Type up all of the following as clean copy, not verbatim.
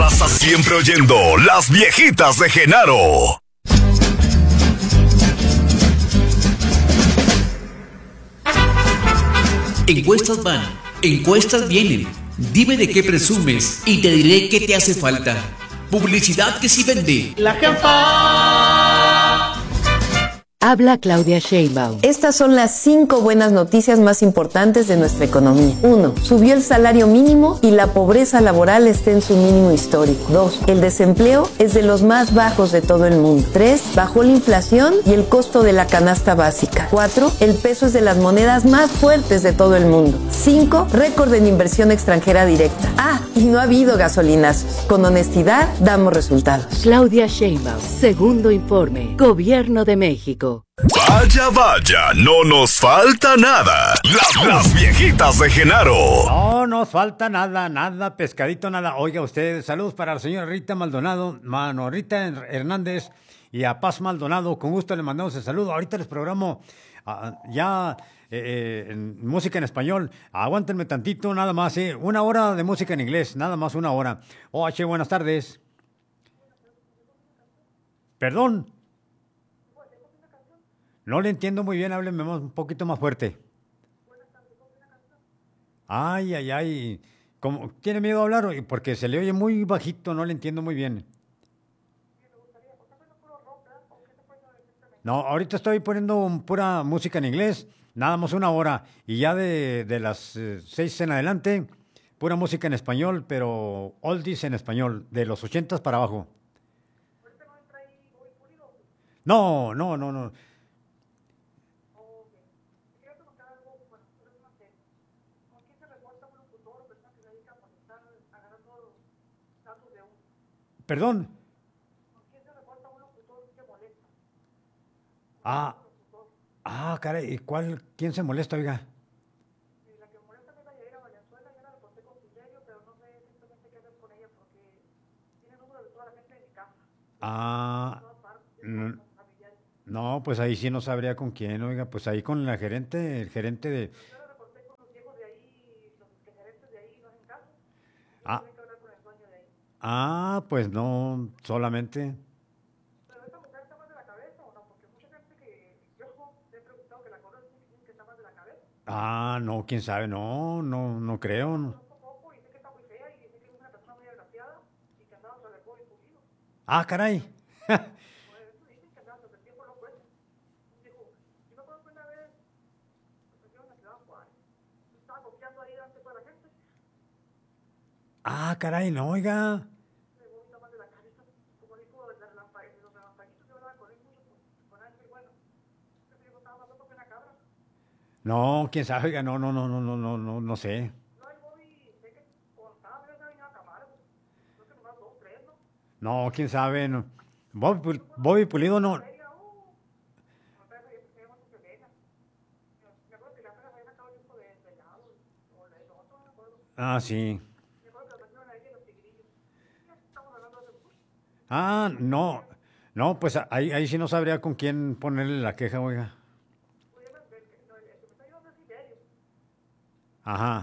pasas siempre oyendo Las Viejitas de Genaro. Encuestas van, encuestas vienen. Dime de qué presumes y te diré qué te hace falta. Publicidad que sí vende. La jefa. Habla Claudia Sheinbaum. Estas son las 5 buenas noticias más importantes de nuestra economía. 1. Subió el salario mínimo y la pobreza laboral está en su mínimo histórico. 2. El desempleo es de los más bajos de todo el mundo. 3. Bajó la inflación y el costo de la canasta básica. 4. El peso es de las monedas más fuertes de todo el mundo. 5. Récord en inversión extranjera directa. Y no ha habido gasolinazos. Con honestidad damos resultados. Claudia Sheinbaum. Segundo informe. Gobierno de México. Vaya, vaya, no nos falta nada. Las Viejitas de Genaro. No nos falta nada, pescadito, nada. Oiga usted, saludos para la señora Rita Maldonado, Rita Hernández y a Paz Maldonado. Con gusto le mandamos el saludo. Ahorita les programo en música en español. Aguántenme tantito, nada más, 1 hora de música en inglés, nada más 1 hora. Buenas tardes. Perdón. No le entiendo muy bien, hábleme un poquito más fuerte. Ay. ¿Cómo? ¿Tiene miedo a hablar? Porque se le oye muy bajito, no le entiendo muy bien. No, ahorita estoy poniendo pura música en inglés, nada más 1 hora. Y ya de las 6 en adelante, pura música en español, pero oldies en español, de los 80s para abajo. No. Perdón. Caray, ¿quién se molesta, oiga? La que molesta es la Yaira Valenzuela, ya la reporté con Tiberio, pero no sé simplemente qué hacer con ella porque tiene número de toda la gente de mi casa. No, pues ahí sí no sabría con quién, oiga, pues ahí con el gerente de... Yo la reporté con los viejos de ahí, los gerentes de ahí no hacen caso. Tienen que hablar con el dueño de ahí. Pues no, solamente... Pero esta mujer está más de la cabeza o no, porque mucha gente que yo le he preguntado que la conocen dicen que está más de la cabeza. No, quién sabe, no creo. No. Poco, y dice que está muy fea y dice que es una persona muy agraciada y que andaba sobre el Bobby Pulido. Caray. Eso dicen que andaba sobre el tiempo loco ese. Dijo, yo me acuerdo que una vez me metieron en la ciudad de Juárez. Estaba copiando ahí delante de toda la gente. Caray, no, oiga. No, quién sabe, oiga, no sé. No, quién sabe, no. Bobby Pulido no. Sí. No, pues ahí sí no sabría con quién ponerle la queja, oiga. Ajá.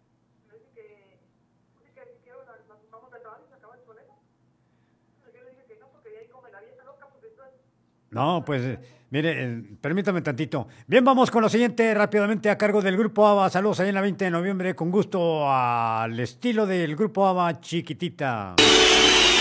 No, pues, mire, permítame tantito. Bien, vamos con lo siguiente rápidamente a cargo del Grupo ABBA. Saludos ahí en la 20 de noviembre, con gusto al estilo del Grupo ABBA, Chiquitita.